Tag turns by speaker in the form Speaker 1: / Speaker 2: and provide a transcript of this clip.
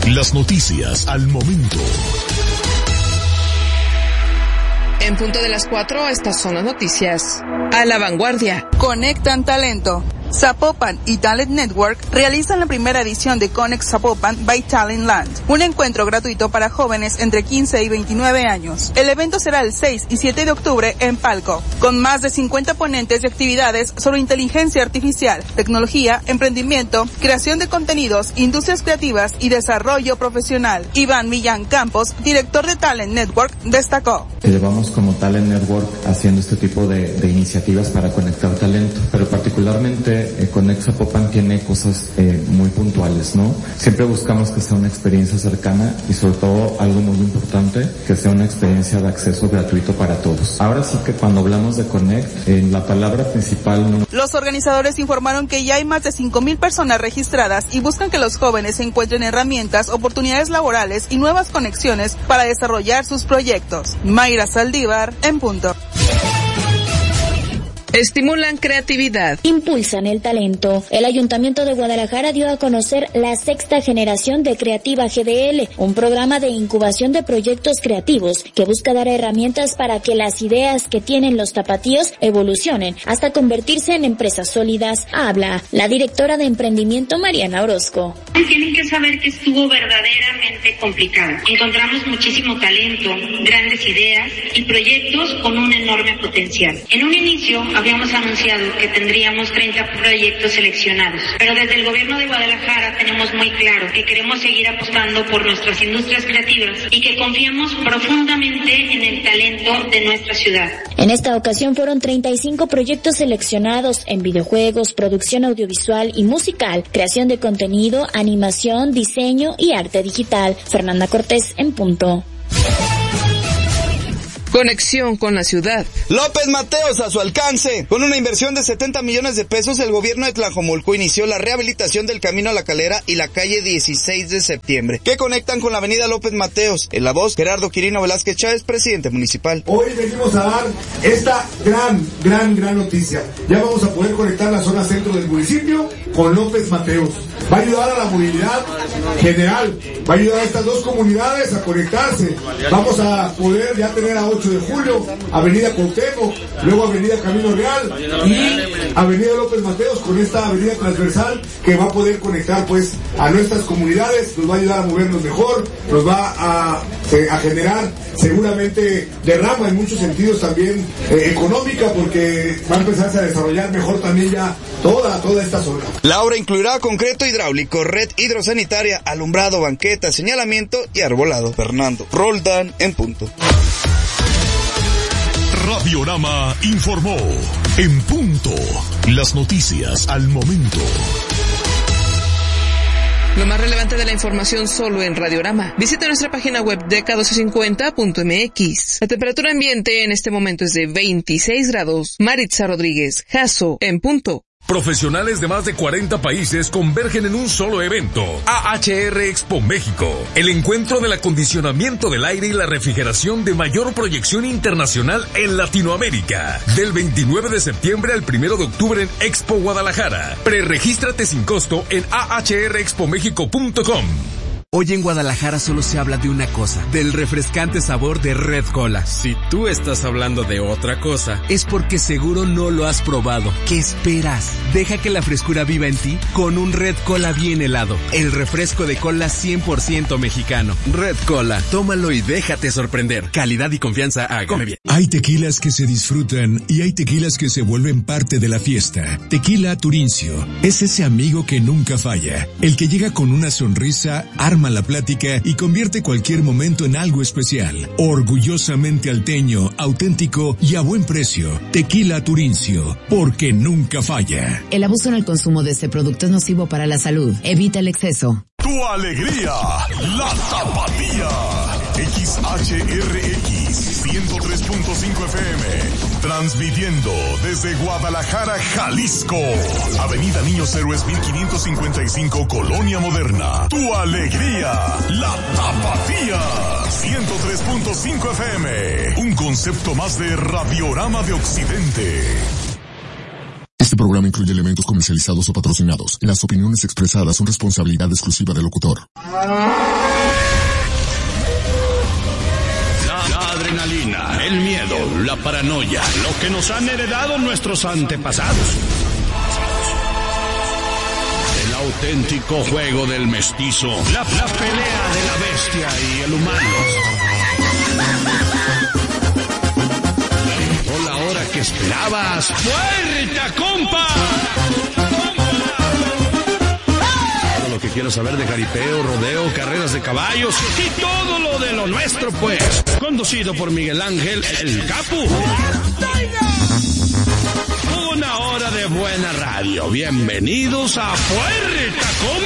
Speaker 1: Las noticias al momento.
Speaker 2: En punto de las 4, estas son las noticias. A la vanguardia.
Speaker 3: Conectan talento. Zapopan y Talent Network realizan la primera edición de Connect Zapopan by Talent Land, un encuentro gratuito para jóvenes entre 15 y 29 años. El evento será el 6 y 7 de octubre en Palco, con más de 50 ponentes y actividades sobre inteligencia artificial, tecnología, emprendimiento, creación de contenidos, industrias creativas y desarrollo profesional. Iván Millán Campos, director de Talent Network, destacó:
Speaker 4: llevamos como Talent Network haciendo este tipo de iniciativas para conectar talento, pero particularmente Connect Zapopan tiene cosas muy puntuales, ¿no? Siempre buscamos que sea una experiencia cercana y sobre todo algo muy importante, que sea una experiencia de acceso gratuito para todos. Ahora sí que cuando hablamos de Connect, la palabra principal...
Speaker 3: Los organizadores informaron que ya hay más de 5,000 personas registradas y buscan que los jóvenes encuentren herramientas, oportunidades laborales y nuevas conexiones para desarrollar sus proyectos. Mayra Saldívar, en punto.
Speaker 2: Estimulan creatividad.
Speaker 5: Impulsan el talento. El Ayuntamiento de Guadalajara dio a conocer la 6ª generación de Creativa GDL, un programa de incubación de proyectos creativos que busca dar herramientas para que las ideas que tienen los tapatíos evolucionen hasta convertirse en empresas sólidas. Habla la directora de emprendimiento, Mariana Orozco.
Speaker 6: Tienen que saber que estuvo verdaderamente complicado. Encontramos muchísimo talento, grandes ideas y proyectos con un enorme potencial. En un inicio habíamos anunciado que tendríamos 30 proyectos seleccionados, pero desde el gobierno de Guadalajara tenemos muy claro que queremos seguir apostando por nuestras industrias creativas y que confiamos profundamente en el talento de nuestra ciudad.
Speaker 5: En esta ocasión fueron 35 proyectos seleccionados en videojuegos, producción audiovisual y musical, creación de contenido, animación, diseño y arte digital. Fernanda Cortés, en punto.
Speaker 2: Conexión con la ciudad.
Speaker 7: López Mateos a su alcance. Con una inversión de 70 millones de pesos, el gobierno de Tlajomulco inició la rehabilitación del Camino a la Calera y la calle 16 de septiembre, que conectan con la avenida López Mateos. En la voz, Gerardo Quirino Velázquez Chávez, presidente municipal.
Speaker 8: Hoy venimos a dar esta gran noticia. Ya vamos a poder conectar la zona centro del municipio con López Mateos. Va a ayudar a la movilidad general, va a ayudar a estas dos comunidades a conectarse. Vamos a poder ya tener a 8 de julio, avenida Cuauhtémoc, luego avenida Camino Real y avenida López Mateos, con esta avenida transversal que va a poder conectar pues a nuestras comunidades, nos va a ayudar a movernos mejor, nos va a generar seguramente derrama en muchos sentidos también económica, porque va a empezarse a desarrollar mejor también ya toda esta zona.
Speaker 7: La obra incluirá concreto hidráulico, red hidrosanitaria, alumbrado, banqueta, señalamiento y arbolado. Fernando Roldán, en punto.
Speaker 1: Radiorama informó. En punto. Las noticias al momento.
Speaker 2: Lo más relevante de la información solo en Radiorama. Visite nuestra página web deca1250.mx. La temperatura ambiente en este momento es de 26 grados. Maritza Rodríguez, Jasso, en punto.
Speaker 1: Profesionales de más de 40 países convergen en un solo evento. AHR Expo México. El encuentro del acondicionamiento del aire y la refrigeración de mayor proyección internacional en Latinoamérica. Del 29 de septiembre al 1 de octubre en Expo Guadalajara. Preregístrate sin costo en ahrexpomexico.com.
Speaker 9: Hoy en Guadalajara solo se habla de una cosa, del refrescante sabor de Red Cola. Si tú estás hablando de otra cosa, es porque seguro no lo has probado. ¿Qué esperas? Deja que la frescura viva en ti con un Red Cola bien helado. El refresco de cola 100% mexicano. Red Cola, tómalo y déjate sorprender. Calidad y confianza a Come Bien.
Speaker 10: Hay tequilas que se disfrutan y hay tequilas que se vuelven parte de la fiesta. Tequila Turincio es ese amigo que nunca falla, el que llega con una sonrisa, arma la plática y convierte cualquier momento en algo especial. Orgullosamente alteño, auténtico y a buen precio. Tequila Turincio, porque nunca falla.
Speaker 11: El abuso en el consumo de este producto es nocivo para la salud. Evita el exceso.
Speaker 1: Tu alegría, la tapatía. XHRX 103.5 FM. Transmitiendo desde Guadalajara, Jalisco. Avenida Niños Héroes 1555, Colonia Moderna. Tu alegría, la tapatía. 103.5 FM. Un concepto más de Radiorama de Occidente.
Speaker 12: Este programa incluye elementos comercializados o patrocinados. Las opiniones expresadas son responsabilidad exclusiva del locutor.
Speaker 13: adrenalina, el miedo, la paranoia, lo que nos han heredado nuestros antepasados. El auténtico juego del mestizo, la pelea de la bestia y el humano. Llegó la hora que esperabas. ¡Puerta, compa! Todo lo que quieras saber de jaripeo, rodeo, carreras de caballos y todo lo de lo nuestro, pues. Conducido por Miguel Ángel, el Capu. Una hora de buena radio. Bienvenidos a Puerta, compa.